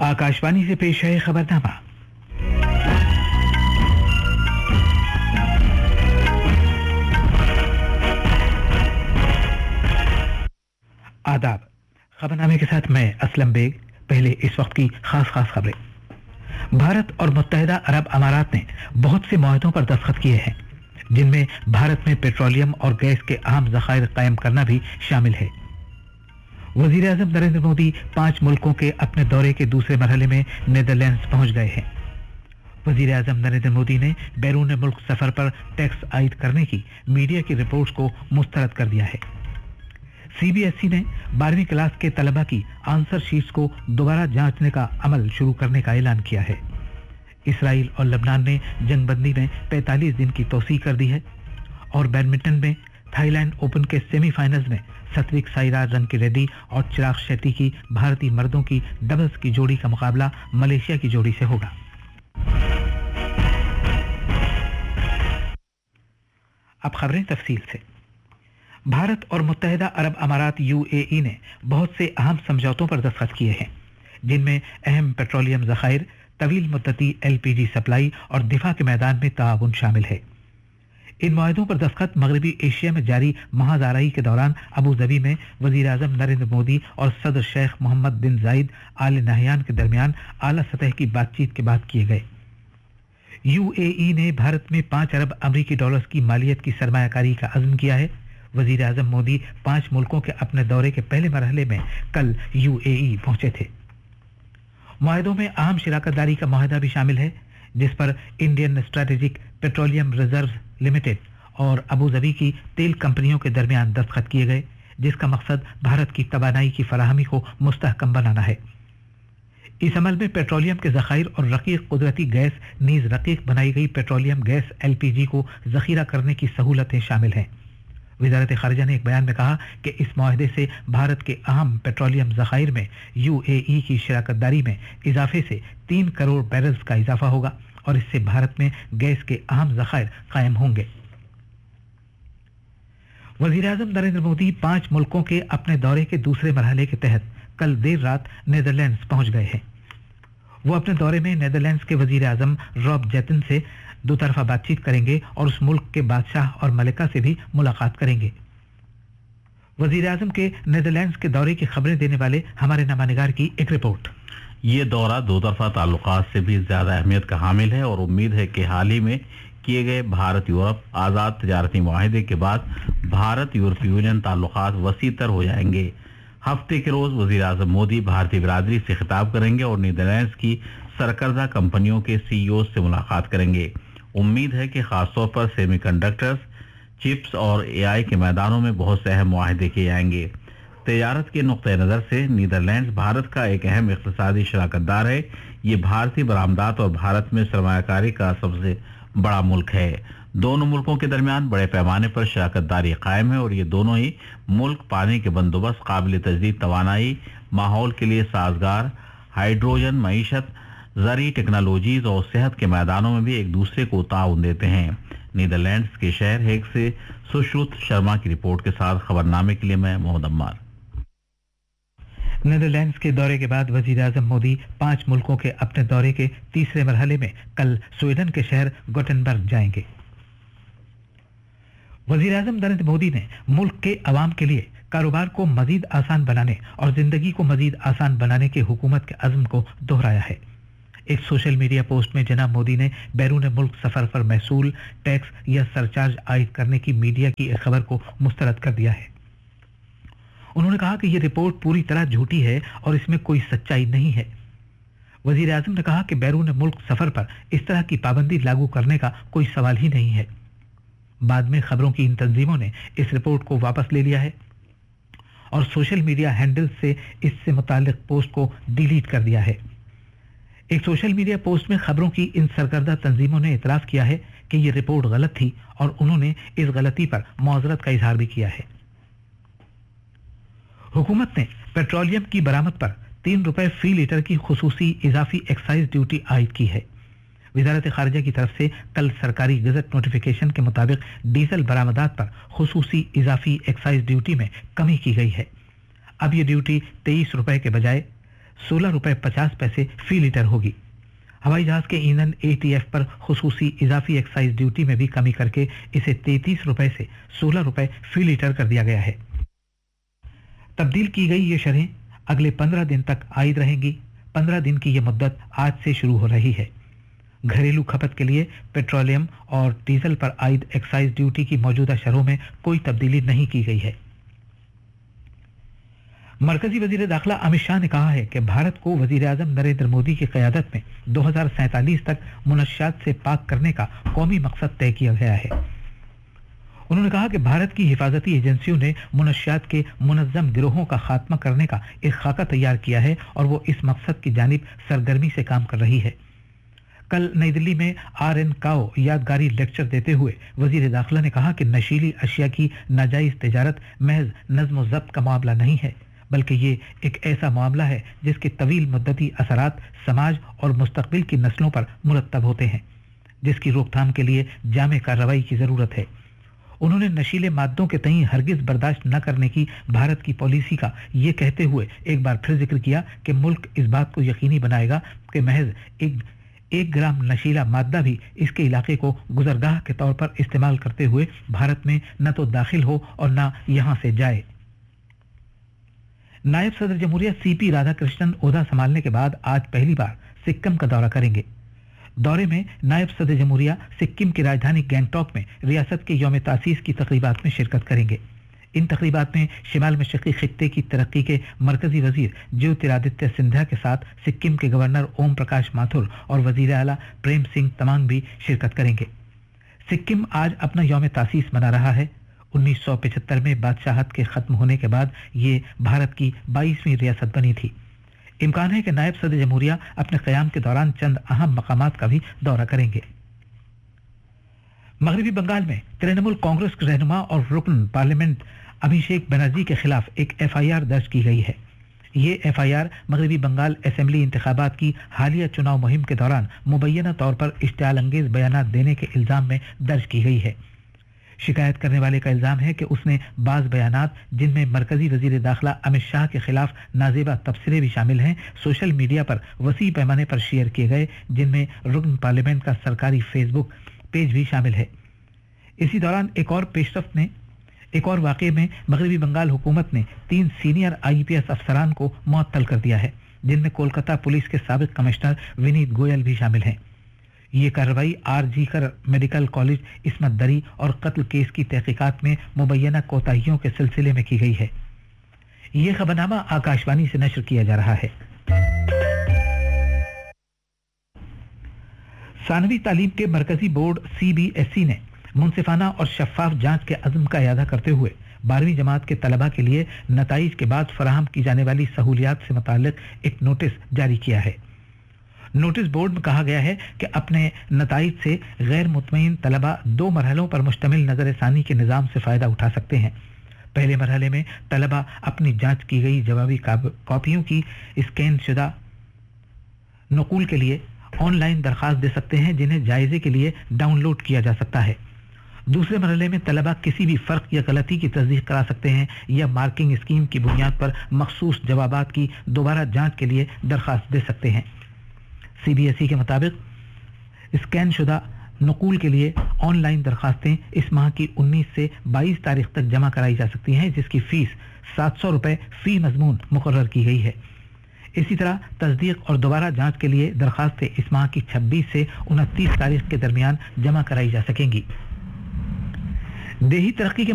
आकाशवाणी से पेश है खबरनामा। आदाब। खबरनामे के साथ मैं असलम बेग। पहले इस वक्त की खास खबरें। भारत और मुत्तहिदा अरब अमारात ने बहुत से मुआहदों पर दस्तखत किए हैं, जिनमें भारत में पेट्रोलियम और गैस के अहम ज़खायर कायम करना भी शामिल है। वज़ीर आज़म नरेंद्र मोदी 5 मुल्कों के अपने दौरे के दूसरे मरहले में नीदरलैंड्स पहुंच गए हैं। वज़ीर आज़म नरेंद्र मोदी ने बैरून मुल्क सफर पर टैक्स आयद करने की मीडिया की रिपोर्ट्स को मुस्तरद कर दिया है। सीबीएसई ने 12वीं क्लास के तलबा की आंसर शीट्स को दोबारा जांचने का अमल शुरू करने का ऐलान किया है। इसराइल और लबनान ने जंगबंदी में 45 दिन की तौसीह कर दी है। और बैडमिंटन में थाईलैंड ओपन के सेमीफाइनल्स में सत्विक साईराज रंकीरेड्डी और चिराग शेट्टी की भारतीय मर्दों की डबल्स की जोड़ी का मुकाबला मलेशिया की जोड़ी से होगा। अब खबरें तफसील से। भारत और मुत्तहिदा अरब अमारात यूएई ने बहुत से अहम समझौतों पर दस्तखत किए हैं, जिनमें अहम पेट्रोलियम ज़खायर, तवील मुद्दती एलपीजी सप्लाई और दिफा के मैदान में ताउन शामिल है। इन मुआहदों पर दस्तखत मगरबी एशिया में जारी महादाराई के दौरान अबू धाबी में वज़ीर आज़म नरेंद्र मोदी और सदर शेख मोहम्मद बिन जायद आल नहयान के दरमियान आला सतह की बातचीत के बाद किए गए। यूएई ने भारत में 5 अरब अमरीकी डॉलर्स की मालियत की सरमायाकारी का अज़्म किया है। वज़ीर आज़म मोदी 5 मुल्कों के अपने दौरे के पहले मरहले में कल यूएई पहुंचे थे। मुआहदों में अहम शिराकतदारी का मुआहदा भी शामिल है, जिस पर Indian strategic petroleum reserve limited और अबू धाबी की तेल कंपनियों के दरमियान दस्तखत किए गए, जिसका मकसद भारत की तवानाई की फराहमी को मुस्तहकम बनाना है। इस अमल में पेट्रोलियम के ज़खायर और रकीक कुदरती गैस नीज रकीक बनाई गई पेट्रोलियम गैस एलपीजी को ज़खीरा करने की सहूलतें शामिल हैं। वज़ारत ख़ारिजा ने एक बयान में कहा कि इस मुआहदे से भारत के अहम पेट्रोलियम ज़खायर में यूएई की शिराकतदारी में इजाफे से 3 करोड़ बैरल्स का इजाफा होगा और इससे भारत में गैस के अहम ज़खायर कायम होंगे। वज़ीर आज़म नरेंद्र मोदी 5 मुल्कों के अपने दौरे के दूसरे मरहले के तहत कल देर रात नीदरलैंड्स पहुंच गए हैं। वो अपने दौरे में नीदरलैंड्स के वज़ीर आज़म रॉब जेटन से दोतरफा बातचीत करेंगे और उस मुल्क के बादशाह और मलिका से भी मुलाकात करेंगे। वज़ीर आज़म के नीदरलैंड्स के दौरे की खबरें देने वाले हमारे नुमाइंदे की एक रिपोर्ट। ये दौरा दोतरफा ताल्लुकात से भी ज़्यादा अहमियत का हामिल है और उम्मीद है कि हाल ही में किए गए भारत यूरोप आज़ाद तजारती मुआहदे के बाद भारत यूरोपीय यूनियन ताल्लुकात वसीतर हो जाएंगे। हफ्ते के रोज़ वज़ीर आज़म मोदी भारतीय बिरादरी से खिताब करेंगे और नीदरलैंड्स की सरकर्दा कंपनियों के सीईओ से मुलाकात करेंगे। उम्मीद है कि खासतौर पर सेमीकंडक्टर्स, चिप्स और एआई के मैदानों में बहुत से अहम मुआहदे किए जाएंगे। तजारत के नुक्ते नज़र से नीदरलैंड्स भारत का एक अहम इक़्तिसादी शराकतदार है। ये भारतीय बरामदात और भारत में सरमायाकारी का सबसे बड़ा मुल्क है। दोनों मुल्कों के दरमियान बड़े पैमाने पर शराकतदारी कायम है और ये दोनों ही मुल्क पानी के बंदोबस्त, काबिल तजदीद तवानाई, माहौल के लिए साजगार, हाइड्रोजन, मईशत, ज़री टेक्नोलॉजीज और सेहत के मैदानों में भी एक दूसरे को ताउन देते हैं। नीदरलैंड्स के शहर हेग से सुश्रुत शर्मा की रिपोर्ट के साथ खबरनामे के लिए मैं मोहम्मद अम्मार। नीदरलैंड्स के दौरे के बाद वज़ीर आज़म मोदी 5 मुल्कों के अपने दौरे के तीसरे मरहले में कल स्वीडन के शहर गोटेनबर्ग जाएंगे। वज़ीर आज़म नरेंद्र मोदी ने मुल्क के अवाम के लिए कारोबार को मजीद आसान बनाने और जिंदगी को मजीद आसान बनाने के हुकूमत के अज़्म को दोहराया है। एक सोशल मीडिया पोस्ट में जनाब मोदी ने बैरून मुल्क सफर पर महसूल, टैक्स या सरचार्ज आयद करने की मीडिया की एक खबर को मुस्तरद कर दिया है। उन्होंने कहा कि यह रिपोर्ट पूरी तरह झूठी है और इसमें कोई सच्चाई नहीं है। वज़ीर आज़म ने कहा कि बैरून मुल्क सफर पर इस तरह की पाबंदी लागू करने का कोई सवाल ही नहीं है। बाद में खबरों की इन तंजीमों ने इस रिपोर्ट को वापस ले लिया है और सोशल मीडिया हैंडल से इससे मुताल्लिक पोस्ट को डिलीट कर दिया है। एक सोशल मीडिया पोस्ट में खबरों की इन सरकर्दा तंजीमों ने इतराफ़ किया है कि यह रिपोर्ट गलत थी और उन्होंने इस गलती पर मौज़रत का इजहार भी किया है। हुकूमत ने पेट्रोलियम की बरामद पर 3 रुपए फी लीटर की खुसूसी इजाफी एक्साइज ड्यूटी आयद की है। वज़ारत ख़ारिजा की तरफ से कल सरकारी गज़ट नोटिफिकेशन के मुताबिक डीजल बरामदात पर खुसूसी इजाफी एक्साइज ड्यूटी में कमी की गई है। अब यह ड्यूटी 23 रुपए के बजाय ₹16.50 फी लीटर होगी। हवाई जहाज के ईंधन ATF पर खुसूसी इजाफी एक्साइज ड्यूटी में भी कमी करके इसे ₹33 से ₹16 फी लीटर कर दिया गया है। तब्दील की गई ये शरहें अगले 15 दिन तक आयद रहेंगी। 15 दिन की ये मुद्दत आज से शुरू हो रही है। घरेलू खपत के लिए पेट्रोलियम और डीजल पर आयद एक्साइज ड्यूटी की मौजूदा शरहों में कोई तब्दीली नहीं की गई है। मरकजी वजीर दाखिला अमित शाह ने कहा है कि भारत को वजीर आजम नरेंद्र मोदी की क़यादत में 2047 तक मुनश्शात से पाक करने का कौमी मकसद तय किया गया है। उन्होंने कहा कि भारत की हिफाजती एजेंसियों ने मुनश्शात के मुनज़्ज़म गिरोहों का खात्मा करने का एक खाका तैयार किया है और वो इस मकसद की जानिब सरगर्मी से काम कर रही है। कल नई दिल्ली में RN काओ यादगारी लेक्चर देते हुए वजीर दाखिला ने कहा कि नशीली अशिया की नाजायज तिजारत महज नज़्म व ज़ब्त का मामला नहीं है, बल्कि ये एक ऐसा मामला है जिसके तवील मुद्दती असरात समाज और मुस्तकबिल की नस्लों पर मुरतब होते हैं, जिसकी रोकथाम के लिए जामे कार्रवाई की ज़रूरत है। उन्होंने नशीले मादों के तईं हरगिज़ बर्दाश्त न करने की भारत की पॉलिसी का ये कहते हुए एक बार फिर जिक्र किया कि मुल्क इस बात को यकीनी बनाएगा कि महज एक ग्राम नशीला मादा भी इसके इलाके को गुजरगाह के तौर पर इस्तेमाल करते हुए भारत में न तो दाखिल हो और न यहाँ से जाए। नायब सदर जमहूरिया CP राधाकृष्णन ओहदा संभालने के बाद आज पहली बार सिक्किम का दौरा करेंगे। दौरे में नायब सदर जमहूरिया सिक्किम की राजधानी गैंगटॉक में रियासत के यौम तासीस की तकरीबात में शिरकत करेंगे। इन तकरीबात में शिमाल मशरक़ी खित्ते की तरक्की के मरकजी वजीर ज्योतिरादित्य सिंधिया के साथ सिक्किम के गवर्नर ओम प्रकाश माथुर और वजीर आला प्रेम सिंह तमांग भी शिरकत करेंगे। सिक्किम आज अपना यौम तासीस मना रहा है। 1975 में बादशाहत के ख़त्म होने के बाद ये भारत की 22वीं रियासत बनी थी। इम्कान है कि नायब सदर जमहूरिया अपने क़याम के दौरान चंद अहम मकामात का भी दौरा करेंगे। मगरबी बंगाल में तृणमूल कांग्रेस के रहनुमा और रुकन पार्लियामेंट अभिषेक बनर्जी के खिलाफ एक FIR दर्ज की गई है। ये FIR मगरबी बंगाल असेंबली इंतखाबात की हालिया चुनाव मुहिम के दौरान मुबैना तौर पर इश्तियाल अंगेज बयानात देने के इल्ज़ाम में दर्ज की गई है। शिकायत करने वाले का इल्ज़ाम है कि उसने बाज़ बयानात जिनमें मरकजी वजीर दाखिला अमित शाह के खिलाफ नाजेबा तबसरे भी शामिल हैं, सोशल मीडिया पर वसी पैमाने पर शेयर किए गए, जिनमें रुकन पार्लियामेंट का सरकारी फेसबुक पेज भी शामिल है। इसी दौरान एक और वाक़े में मगरबी बंगाल हुकूमत ने 3 सीनियर IPS अफसरान को मुअत्तल कर दिया है, जिनमें कोलकाता पुलिस के साबिक कमिश्नर विनीत गोयल भी शामिल हैं। ये कार्रवाई RG कर मेडिकल कॉलेज इस्मत दरी और कत्ल केस की तहकीकात में मुबैना कोताहियों के सिलसिले में की गई है। ये खबरनामा आकाशवाणी से नशर किया जा रहा है। सानवी तालीम के मरकजी बोर्ड CBSE ने मुनसिफाना और शफाफ जांच के अज़्म का इयादा करते हुए 12वीं जमात के तलबा के लिए नताइज के बाद फराहम की जाने वाली सहूलियात से मुताल्लिक एक नोटिस जारी किया है। नोटिस बोर्ड में कहा गया है कि अपने नताइज से गैर मुतमईन तलबा 2 मरहलों पर मुश्तमिल नज़र सानी के निज़ाम से फ़ायदा उठा सकते हैं। पहले मरहले में तलबा अपनी जांच की गई जवाबी कॉपियों की स्कैन शुदा नकूल के लिए ऑनलाइन दरख्वास्त दे सकते हैं, जिन्हें जायज़े के लिए डाउनलोड किया जा सकता है। दूसरे मरहले में तलबा किसी भी फ़र्क या गलती की तस्दीक करा सकते हैं या मार्किंग स्कीम की बुनियाद पर मखसूस जवाबात की दोबारा जांच के लिए दरख्वास्त दे सकते हैं। CBSE के मुताबिक स्कैन शुदा नकूल के लिए ऑनलाइन दरख्वास्तें इस माह की 19 से 22 तारीख तक जमा कराई जा सकती हैं, जिसकी फ़ीस ₹700 फ़ी मज़मून मुकर्रर की गई है। इसी तरह तस्दीक और दोबारा जांच के लिए दरख्वास्तें इस माह की 26 से 29 तारीख के दरमियान जमा कराई जा सकेंगी। देही तरक्की के